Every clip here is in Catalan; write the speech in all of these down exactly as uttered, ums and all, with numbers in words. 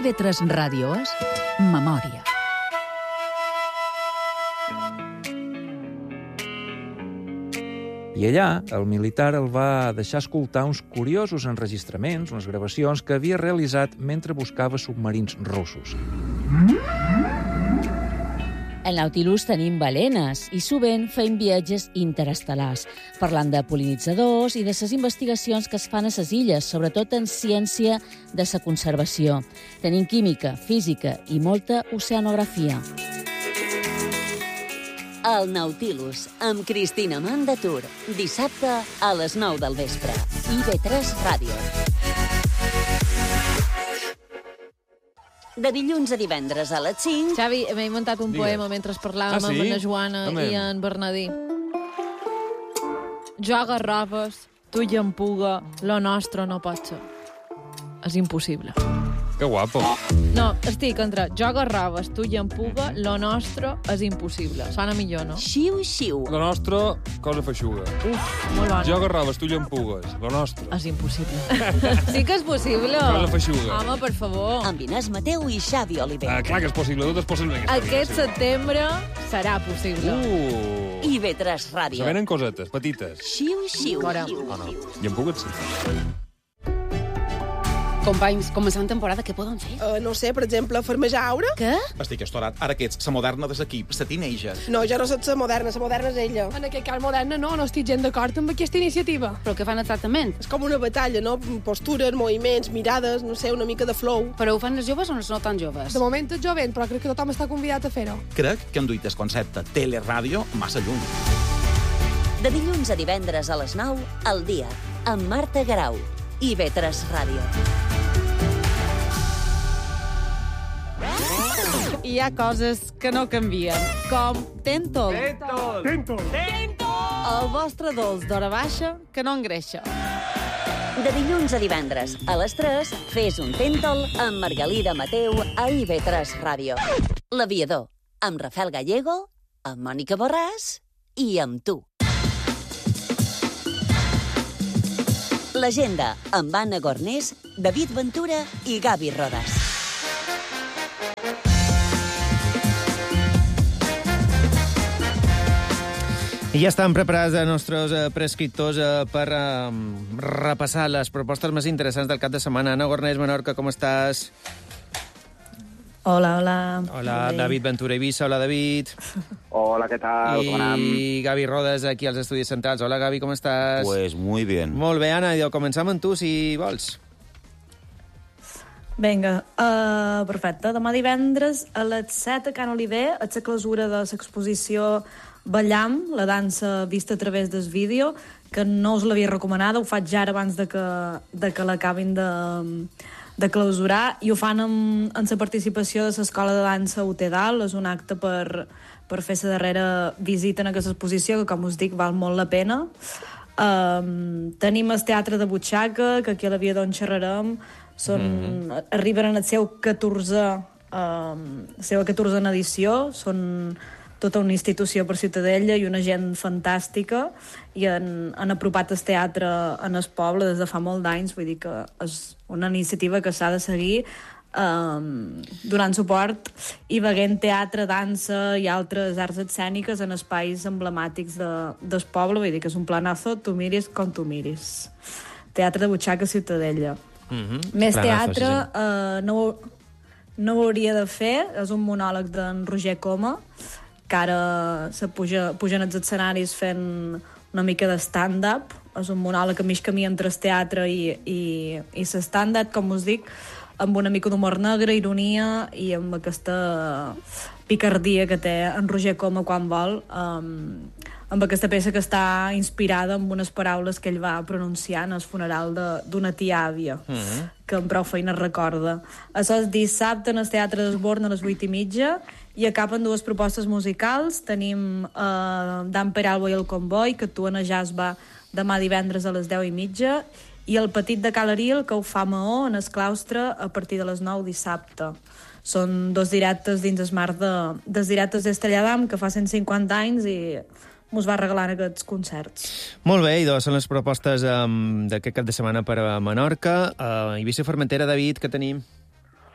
I V tres Ràdio és Memòria. I allà, el militar el va deixar escoltar uns curiosos enregistraments, unes gravacions que havia realitzat mentre buscava submarins russos. Al Nautilus tenim balenes i sovint fem viatges interestel·lars, parlant de pol·linitzadors i de les investigacions que es fan a les illes, sobretot en ciència de la conservació. Tenim química, física i molta oceanografia. El Nautilus, amb Cristina Mandatur. Dissabte a les nou del vespre. I V tres Ràdio. De dilluns a divendres a les cinc... Xavi, m'he inventat un Digues. poema mentre parlàvem Ah, sí? amb en Joana Amén. i en Bernadí. Jo agarraves, tu i en puga, lo nostre no pot ser. És impossible. Que guapo. No, estic entre jo agarraves, tu i en puga, lo nostre és impossible. Sona millor, no? Xiu, xiu. La nostra, cosa feixuga. Uf, molt bona. Jo agarraves, tu llampugues. La nostra, És impossible. Sí que és possible. cosa feixuga. Home, per favor. Amb Inés Mateu i Xavi Oliver. Ah, clar que és possible, tot és possible. en aquesta Aquest vida, sí. setembre serà possible. Uh! I V tres Ràdio. Se venen cosetes, petites. Xiu, xiu. Fora. O no? Llampugues, sí. Companys, començant temporada, què poden fer? Uh, no sé, per exemple, farmejar aura? Què? Estic estorat. Ara que ets la moderna de l'equip, la teenager. No, jo no soc la moderna, la moderna és ella. En aquest cas moderna no, no estic gens d'acord amb aquesta iniciativa. Però què fan exactament? És com una batalla, no? Postures, moviments, mirades, no sé, una mica de flow. Però ho fan les joves o no tan joves? De moment és jovent, però crec que tothom està convidat a fer-ho. Crec que han duit el concepte teleràdio massa lluny. De dilluns a divendres a les nou, al dia, amb Marta Garau. I V tres Ràdio. Hi ha coses que no canvien, com Tentol. Tentol! El vostre dolç d'hora baixa que no engreixa. De dilluns a divendres a les tres, fes un Tentol amb Margalida Mateu a I V tres Ràdio. L'Aviador, amb Rafael Gallego, amb Mònica Borràs i amb tu. L'Agenda, amb Anna Gornés, David Ventura i Gavi Rodas. I ja estan preparats els nostres eh, prescriptors eh, per eh, repassar les propostes més interessants del cap de setmana. Anna Gornés, Menorca, com estàs? Hola, hola. Hola, David Ventura Eivissa. Hola, David. Hola, ¿qué tal? ¿Cómo andan? I Gavi Rodas, aquí als Estudis Centrals. Hola, Gavi, com estàs? Pues muy bien. Molt bé, Anna, idò, començam amb tu, si vols. Vinga, uh, perfecte. Demà divendres a les set a Can Oliver és la clausura de l'exposició Ballam, la dansa vista a través del vídeo, que no us l'havia recomanada, ho faig ja ara abans de que, de que l'acabin de, de clausurar, i ho fan amb, amb la participació de l'Escola de Dansa U T Dalt. És un acte per, per fer la darrera visita en aquesta exposició, que, com us dic, val molt la pena. Um, tenim el Teatre de Butxaca, que aquí a l'Aviador en xerrarem. Són, mm-hmm. Arriben en el seu catorzè, um, la seva catorzena edició. Són tota una institució per Ciutadella i una gent fantàstica, i han, han apropat el teatre en el poble des de fa molt d'anys. Vull dir que és una iniciativa que s'ha de seguir um, donant suport i veient teatre, dansa i altres arts escèniques en espais emblemàtics de, del poble. Vull dir que és un planazo, tu miris com tu miris. Teatre de Butxaca, Ciutadella. Mm-hmm. Més Planazo, teatre, sí, sí. eh, no, ho- no ho hauria de fer. És un monòleg d'en Roger Coma, que ara se puja, pugen als escenaris fent una mica de stand-up. És un monòleg a mig camí entre el teatre i, i, i l'stand-up, com us dic, amb una mica d'humor negre, ironia i amb aquesta picardia que té en Roger Coma quan vol, um, amb aquesta peça que està inspirada en unes paraules que ell va pronunciar en el funeral d'una tia àvia, mm-hmm. que amb prou feina recorda. Això és dissabte en el Teatre d'Esborn a les vuit i mitja, i acaben dues propostes musicals. Tenim eh, Dan Peralbo i el Comboi, que actuen a Jazz Bar demà divendres a les deu i mitja, i el Petit de Calaril, que ho fa a Maó, en el claustre, a partir de les nou dissabte. Són dos directes dins el marc de, dels directes d'Estelladam, que fa cent cinquanta anys, i mos va regalant aquests concerts. Molt bé, i doncs són les propostes um, d'aquest cap de setmana per a Menorca. Uh, Eivissa i Formentera, David, què tenim?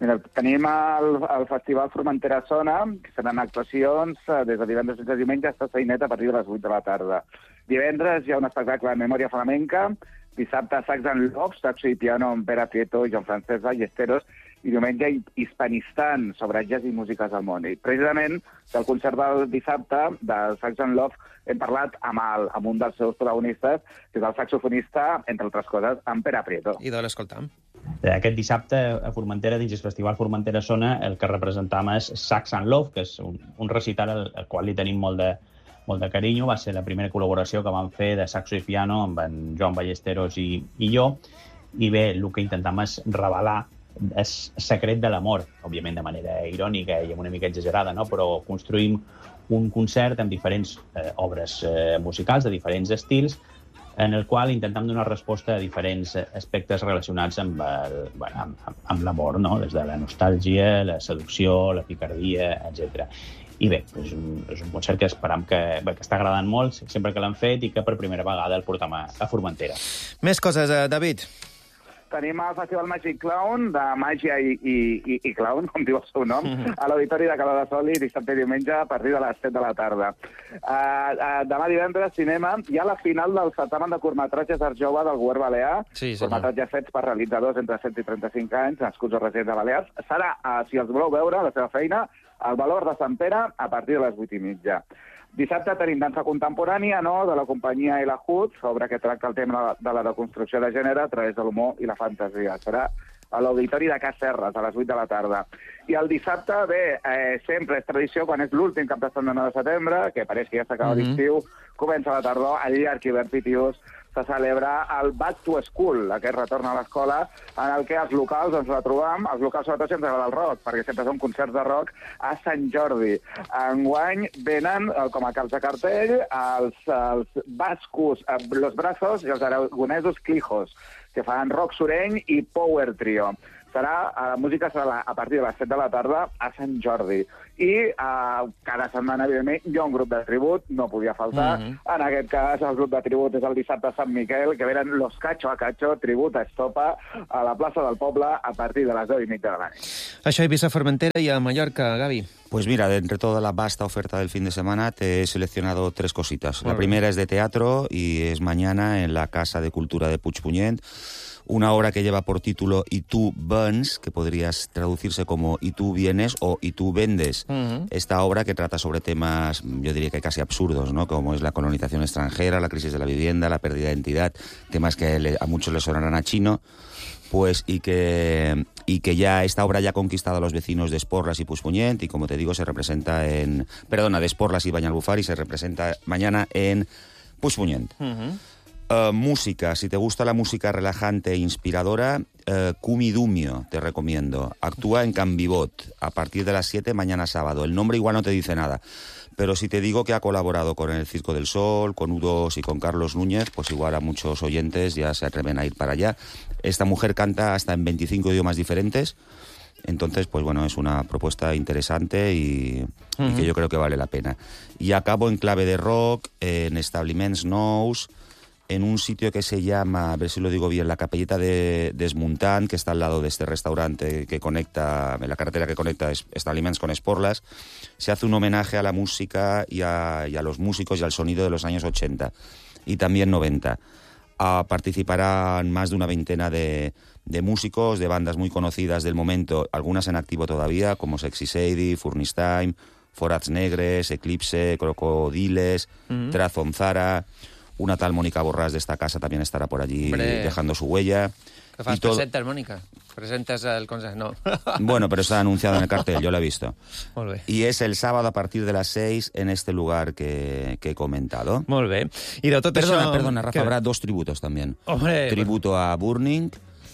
Mira, tenim el, el Festival Formentera Sona, que seran actuacions eh, des de divendres fins a diumenge hasta Sainet a partir de les vuit de la tarda. Divendres hi ha un espectacle de memòria flamenca, dissabte Sax and Love, saxo i piano amb Pere Prieto i Jean-Francesc Ballesteros, i diumenge Hispanistan, sobre jazz i músiques del món. I precisament del concert del dissabte, del Sax and Love, hem parlat amb, el, amb un dels seus protagonistes, que és el saxofonista, entre altres coses, amb Pere Prieto. I de l'escoltam. Aquest dissabte a Formentera, dins el Festival Formentera Sona, el que representam és Sax and Love, que és un, un recital al, al qual li tenim molt de, molt de carinyo. Va ser la primera col·laboració que vam fer de saxo i piano amb en Joan Ballesteros i, i jo. I bé, el que intentam és revelar és secret de l'amor, òbviament de manera irònica i una mica exagerada, no? Però construïm un concert amb diferents eh, obres eh, musicals de diferents estils, en el qual intentem donar resposta a diferents aspectes relacionats amb, el, bueno, amb, amb l'amor, no? Des de la nostàlgia, la seducció, la picardia, etcètera. I bé, és un, és un concert que esperam que, bé, que està agradant molt, sempre que l'han fet, i que per primera vegada el portem a, a Formentera. Més coses, eh, David. Tenim el Festival Magic Clown, de màgia i, i, i, i clown, com diu el seu nom, mm-hmm. a l'Auditori de Caladasoli, dissabte i diumenge, a partir de les set de la tarda. Uh, uh, demà divendres, cinema, hi ha la final del certamen de curtmetratges d'art jove del Govern Balear, sí, curtmetratges fets per realitzadors entre setze i trenta-cinc anys, nascuts o residents de Balears. Serà, uh, si els voleu veure, la seva feina, al Valor de Sant Pere, a partir de les vuit i mitja. Dissabte tenim dansa contemporània, no?, de la companyia I la Hood, sobre que tracta el tema de la deconstrucció de gènere a través de l'humor i la fantasia. Serà a l'Auditori de Cas Serres, a les vuit de la tarda. I el dissabte, bé, eh, sempre és tradició, quan és l'últim cap de setmana de setembre, que pareix que ja s'acaba mm-hmm. l'estiu, comença la tardor, al llarg hivern pitiós, se celebra el Back to School, aquest retorn a l'escola, en el que els locals ens la trobam, els locals sobretot sempre agrada el rock, perquè sempre són concerts de rock a Sant Jordi. Enguany venen, com a caps de cartell, els, els bascos Los Brazos i els aragonesos Clijos, que fan rock sureny i power trio. Serà, la música serà a partir de les set de la tarda a Sant Jordi. I uh, cada setmana, evidentment, hi ha un grup de tribut, no podia faltar. Mm-hmm. En aquest cas, el grup de tribut és el dissabte a Sant Miquel, que venen Los Cacho a Cacho, tribut a Estopa, a la plaça del Poble, a partir de les deu i mitja de la nit. Això a Eivissa, Formentera i a Mallorca, Gavi. Pues mira, de entre toda la vasta oferta del fin de semana te he seleccionado tres cositas. La primera es de teatro y es mañana en la Casa de Cultura de Puigpunyent. Una obra que lleva por título Y tú vens, que podrías traducirse como Y tú vienes o Y tú vendes. Uh-huh. Esta obra que trata sobre temas, yo diría que casi absurdos, ¿no? Como es la colonización extranjera, la crisis de la vivienda, la pérdida de identidad, temas que le, a muchos les sonarán a chino, pues y que y que ya esta obra ya ha conquistado a los vecinos de Esporlas y Puigpunyent, y como te digo, se representa en... Perdona, de Esporlas y Banyalbufar, y se representa mañana en Puigpunyent. Uh-huh. Uh, música, si te gusta la música relajante e inspiradora, uh, Kumi Dumio, te recomiendo. Actúa en Cambivot a partir de las siete mañana sábado. El nombre igual no te dice nada, pero si te digo que ha colaborado con el Circo del Sol, con U dos y con Carlos Núñez, pues igual a muchos oyentes ya se atreven a ir para allá. Esta mujer canta hasta en veinticinco idiomas diferentes. Entonces, pues bueno, es una propuesta interesante y, uh-huh. y que yo creo que vale la pena. Y acabo en clave de rock, en Establiments Nous, en un sitio que se llama, a ver si lo digo bien, la Capelleta de Desmuntant, que está al lado de este restaurante que conecta, en la carretera que conecta Establiments con Esporlas. Se hace un homenaje a la música y a, y a los músicos y al sonido de los años ochenta y también noventa. Uh, participarán más de una veintena de, de músicos, de bandas muy conocidas del momento, algunas en activo todavía, como Sexy Sadie, Furnace Time, Forats Negres, Eclipse, Crocodiles, mm-hmm. Trazonzara. Una tal Mónica Borràs de esta casa también estará por allí Hombre. dejando su huella. ¿Qué fas? Todo... ¿Presentes, Mónica? ¿Presentas el consejo? No. Bueno, pero está anunciado en el cartel, yo lo he visto. Molt bé. Y es el sábado a partir de las seis en este lugar que, que he comentado. Molt bé. Y de tot perdona, això... perdona, Rafa, ¿Qué? Habrá dos tributos también. Hombre, tributo a Burning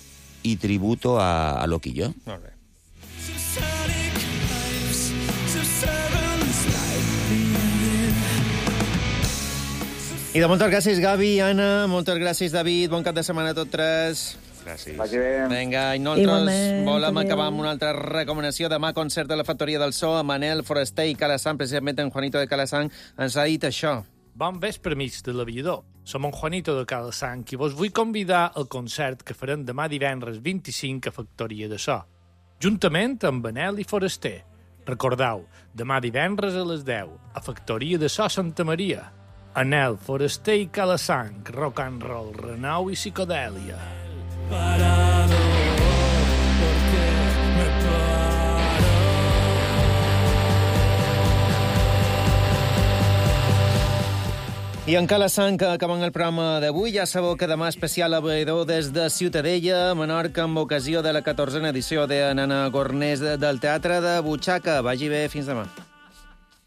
y tributo a, a Loquillo. Molt bé. I de moltes gràcies, Gavi, Anna, moltes gràcies, David, bon cap de setmana a tots tres. Gràcies. Vagi bé. Vinga, i nosaltres volem acabar amb una altra recomanació. Demà, concert de la Factoria del So, amb Manel Foraster i Calasan, precisament en Juanito de Calasan, ens ha dit això. Bon vespre, amics de l'Aviador. Som en Juanito de Calasan, i vos vull convidar al concert que farem demà divendres vint-i-cinc a Factoria de So. juntament amb Anel i Foraster. Recordeu, demà divendres a les deu, a Factoria de So Santa Maria. Anel, Foraster i Calasang, rock and roll, renou i psicodèlia. I en Calasang, acabant el programa d'avui, ja sabeu que demà especial a Bevedor des de Ciutadella, Menorca, amb ocasió de la catorzena edició de Nana Gornés del Teatre de Butxaca. Vagi bé, fins demà.